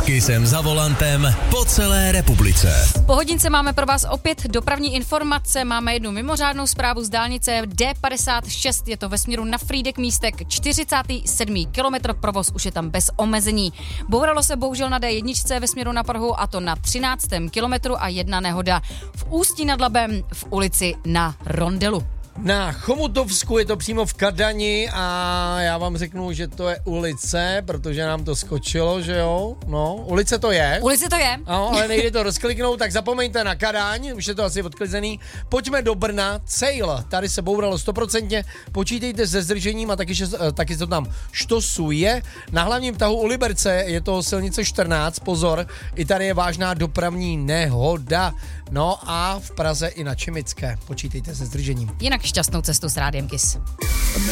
Kissem za volantem po celé republice. Po hodince máme pro vás opět dopravní informace. Máme jednu mimořádnou zprávu z dálnice D56. Je to ve směru na Frýdek Místek, 47. kilometr. Provoz už je tam bez omezení. Bouralo se bohužel na D1 ve směru na Prahu, a to na 13. kilometru, a jedna nehoda v Ústí nad Labem v ulici Na Rondelu. Na Chomutovsku je to přímo v Kadani a já vám řeknu, že to je ulice, protože nám to skočilo, že jo? No, ulice to je. Ulice to je. No, ale nejde to rozkliknout, tak zapomeňte na Kadaň, už je to asi odklizený. Pojďme do Brna, Cejl, tady se bouralo 100%, počítejte se zdržením a taky se to tam štosuje. Na hlavním tahu u Liberce je to silnice 14, pozor, i tady je vážná dopravní nehoda. No a v Praze i na Čimické, počítejte se zdržením. Jinak šťastnou cestu s Rádiem Kiss.